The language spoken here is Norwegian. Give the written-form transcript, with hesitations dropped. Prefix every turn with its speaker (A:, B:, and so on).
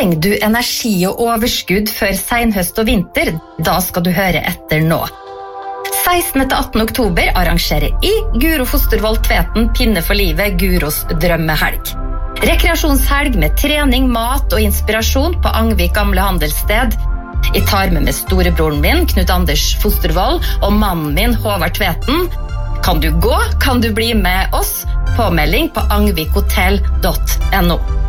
A: Trenger du energi og overskudd før senhøst og vinter? Da skal du høre etter nå. 16. til 18. oktober arrangerer Guro Fostervold Tveten Pinne for livet Guros drømmehelg. Rekreasjonshelg med trening, mat og inspirasjon på Angvik gamle handelssted. Jeg tar med storebroren min, Knut Anders Fostervold, og mannen min, Håvard Tveten. Kan du gå? Kan du bli med oss? Påmelding på angvikhotell.no.